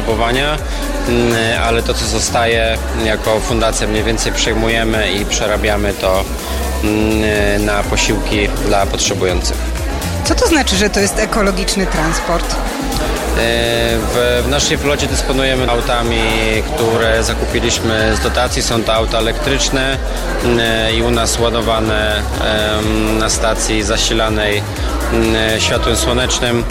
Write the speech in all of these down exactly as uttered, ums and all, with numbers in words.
kupowania, ale to, co zostaje, jako fundacja mniej więcej przejmujemy i przerabiamy to na posiłki dla potrzebujących. Co to znaczy, że to jest ekologiczny transport? W, w naszej flocie dysponujemy autami, które zakupiliśmy z dotacji. Są to auta elektryczne i u nas ładowane na stacji zasilanej światłem słonecznym,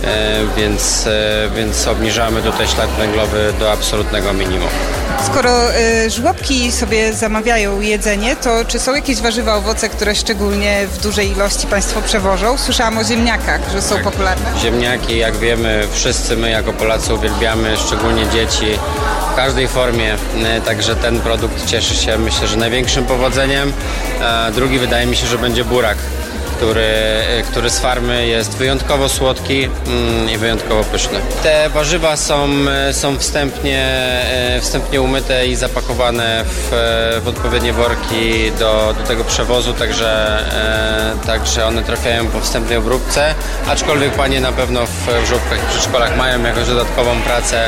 więc, więc obniżamy tutaj ślad węglowy do absolutnego minimum. Skoro y, żłobki sobie zamawiają jedzenie, to czy są jakieś warzywa, owoce, które szczególnie w dużej ilości Państwo przewożą? Słyszałam o ziemniakach, że są tak popularne. Ziemniaki, jak wiemy, wszyscy my jako Polacy uwielbiamy, szczególnie dzieci w każdej formie, także ten produkt cieszy się, myślę, że największym powodzeniem. A drugi wydaje mi się, że będzie burak, który, który z farmy jest wyjątkowo słodki mm, i wyjątkowo pyszny. Te warzywa są, są wstępnie, wstępnie umyte i zapakowane w, w odpowiednie worki do, do tego przewozu, także, e, także one trafiają po wstępnej obróbce, aczkolwiek panie na pewno w żłobkach i przedszkolach mają jakąś dodatkową pracę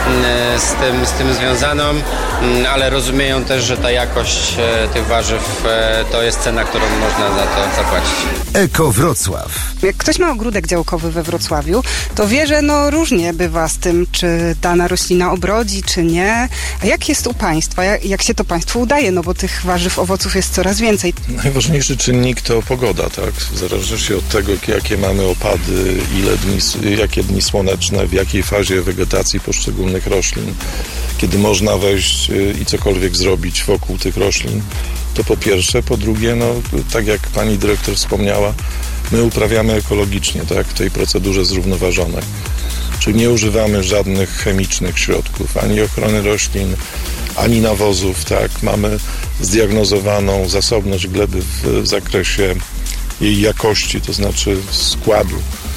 mm, z tym, z tym związaną, mm, ale rozumieją też, że ta jakość e, tych warzyw e, to jest cena, którą można za to zapłacić. Eko Wrocław. Jak ktoś ma ogródek działkowy we Wrocławiu, to wie, że no różnie bywa z tym, czy dana roślina obrodzi, czy nie. A jak jest u Państwa? Jak, jak się to Państwu udaje? No bo tych warzyw, owoców jest coraz więcej. Najważniejszy czynnik to pogoda, tak? W zależności od tego, jakie mamy opady, ile dni, jakie dni słoneczne, w jakiej fazie wegetacji poszczególnych roślin, kiedy można wejść i cokolwiek zrobić wokół tych roślin, to po pierwsze. Po drugie, no tak jak pani dyrektor wspomniała, my uprawiamy ekologicznie, tak, w tej procedurze zrównoważonej. Czyli nie używamy żadnych chemicznych środków, ani ochrony roślin, ani nawozów, tak. Mamy zdiagnozowaną zasobność gleby w zakresie jej jakości, to znaczy składu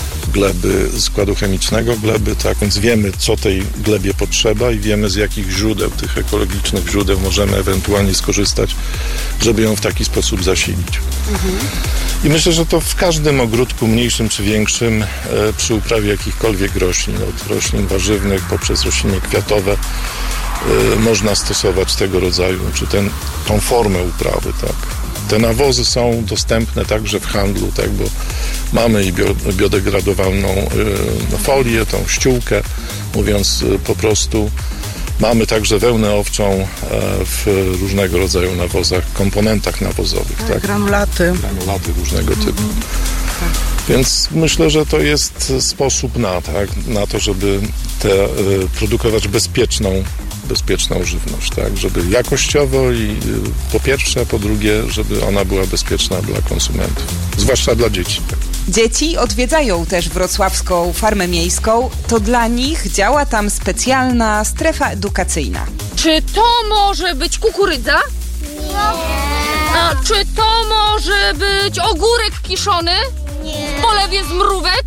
gleby, składu chemicznego gleby, tak, więc wiemy, co tej glebie potrzeba i wiemy, z jakich źródeł, tych ekologicznych źródeł możemy ewentualnie skorzystać, żeby ją w taki sposób zasilić. Mhm. I myślę, że to w każdym ogródku, mniejszym czy większym, e, przy uprawie jakichkolwiek roślin, od roślin warzywnych poprzez rośliny kwiatowe, e, można stosować tego rodzaju, czy ten, tą formę uprawy, tak. Te nawozy są dostępne także w handlu, tak, bo mamy i bio, biodegradowalną y, folię, tą ściółkę, mówiąc y, po prostu. Mamy także wełnę owczą y, w różnego rodzaju nawozach, komponentach nawozowych. Tak, tak? Granulaty. Granulaty różnego typu. Mhm. Tak. Więc myślę, że to jest sposób na, tak, na to, żeby te, y, produkować bezpieczną bezpieczną żywność, tak, żeby jakościowo i po pierwsze, a po drugie, żeby ona była bezpieczna dla konsumentów, zwłaszcza dla dzieci. Tak. Dzieci odwiedzają też wrocławską farmę miejską, to dla nich działa tam specjalna strefa edukacyjna. Czy to może być kukurydza? Nie. A czy to może być ogórek kiszony? Nie. W polewie z mrówek?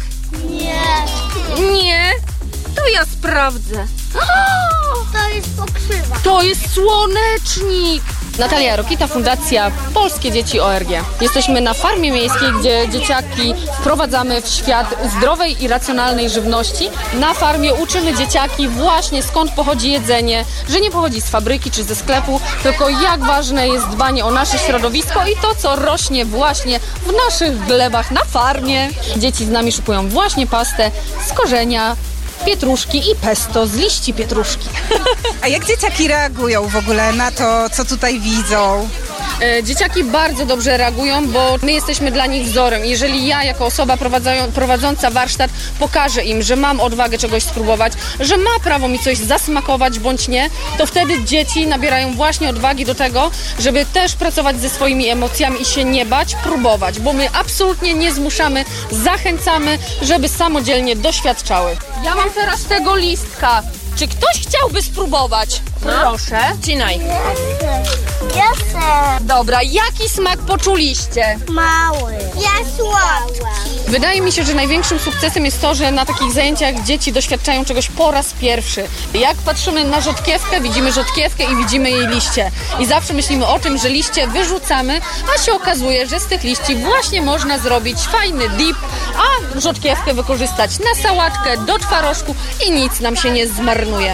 Nie. Nie? To ja sprawdzę. To jest pokrzywa. To jest słonecznik. Natalia Rokita, Fundacja Polskie Dzieci O R G. Jesteśmy na farmie miejskiej, gdzie dzieciaki wprowadzamy w świat zdrowej i racjonalnej żywności. Na farmie uczymy dzieciaki właśnie skąd pochodzi jedzenie, że nie pochodzi z fabryki czy ze sklepu, tylko jak ważne jest dbanie o nasze środowisko i to, co rośnie właśnie w naszych glebach na farmie. Dzieci z nami szykują właśnie pastę z korzenia pietruszki i pesto z liści pietruszki. A jak dzieciaki reagują w ogóle na to, co tutaj widzą? Dzieciaki bardzo dobrze reagują, bo my jesteśmy dla nich wzorem. Jeżeli ja jako osoba prowadząca warsztat pokażę im, że mam odwagę czegoś spróbować, że ma prawo mi coś zasmakować bądź nie, to wtedy dzieci nabierają właśnie odwagi do tego, żeby też pracować ze swoimi emocjami i się nie bać, próbować, bo my absolutnie nie zmuszamy, zachęcamy, żeby samodzielnie doświadczały. Ja mam teraz tego listka. Czy ktoś chciałby spróbować? No. Proszę. Cinaj. Ja chcę. Dobra, jaki smak poczuliście? Mały. Ja słodki. Wydaje mi się, że największym sukcesem jest to, że na takich zajęciach dzieci doświadczają czegoś po raz pierwszy. Jak patrzymy na rzodkiewkę, widzimy rzodkiewkę i widzimy jej liście. I zawsze myślimy o tym, że liście wyrzucamy, a się okazuje, że z tych liści właśnie można zrobić fajny dip, a rzodkiewkę wykorzystać na sałatkę, do twarożku i nic nam się nie zmarnuje.